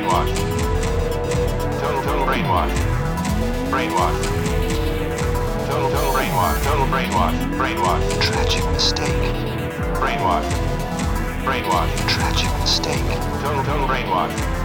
brainwash. Total brainwash. Brainwash. Total brainwash. Total brainwash. Brainwash. Tragic mistake. Brainwash. Brainwash. Tragic mistake. Total brainwash.